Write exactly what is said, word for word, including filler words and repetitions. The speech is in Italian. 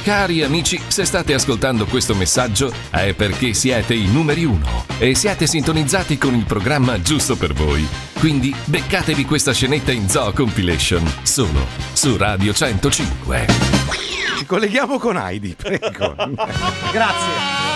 Cari amici, se state ascoltando questo messaggio è perché siete i numeri uno e siete sintonizzati con il programma giusto per voi. Quindi beccatevi questa scenetta in Zoo Compilation solo su Radio centocinque. Ci colleghiamo con Heidi, prego. Grazie.